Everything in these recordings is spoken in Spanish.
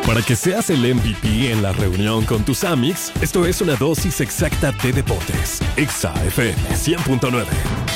Para que seas el MVP en la reunión con tus amics, esto es una dosis exacta de deportes. Exa FM 100.9.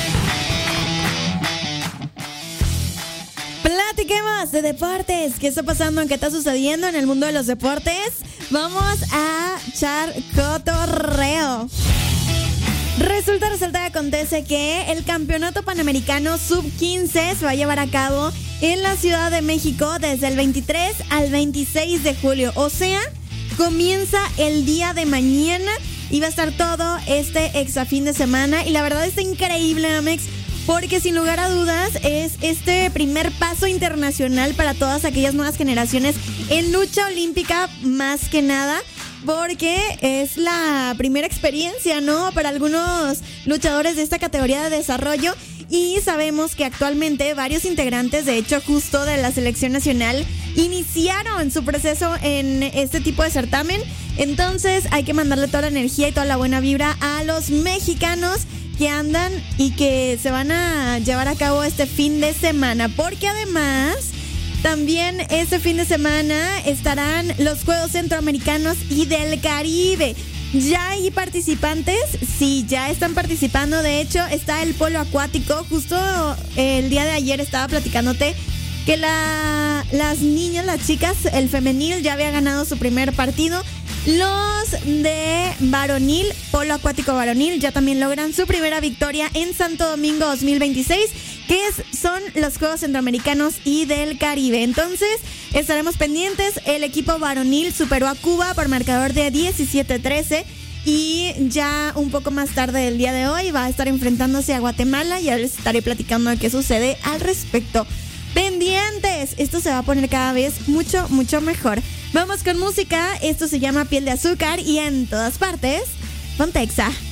Platiquemos de deportes. ¿Qué está pasando? ¿Qué está sucediendo en el mundo de los deportes? Vamos a echar cotorreo. Resulta y acontece que el Campeonato Panamericano Sub-15 se va a llevar a cabo en la Ciudad de México desde el 23 al 26 de julio. O sea, comienza el día de mañana y va a estar todo este exa fin de semana. Y la verdad está increíble, Amex, porque sin lugar a dudas es este primer paso internacional para todas aquellas nuevas generaciones en lucha olímpica, más que nada. Porque es la primera experiencia, ¿no? Para algunos luchadores de esta categoría de desarrollo. Y sabemos que actualmente varios integrantes, de hecho, justo de la selección nacional, iniciaron su proceso en este tipo de certamen. Entonces hay que mandarle toda la energía y toda la buena vibra a los mexicanos que andan y que se van a llevar a cabo este fin de semana. Porque además, también este fin de semana estarán los Juegos Centroamericanos y del Caribe. ¿Ya hay participantes? Sí, ya están participando. De hecho, está el polo acuático. Justo el día de ayer estaba platicándote que las niñas, las chicas, el femenil ya había ganado su primer partido. Los de varonil, polo acuático varonil, ya también logran su primera victoria en Santo Domingo 2026, que son los Juegos Centroamericanos y del Caribe. Entonces, estaremos pendientes. El equipo varonil superó a Cuba por marcador de 17-13 y ya un poco más tarde del día de hoy va a estar enfrentándose a Guatemala. Ya les estaré platicando de qué sucede al respecto. Pendientes, esto se va a poner cada vez mucho, mucho mejor. Vamos con música. Esto se llama Piel de Azúcar y en todas partes, ponte Exa.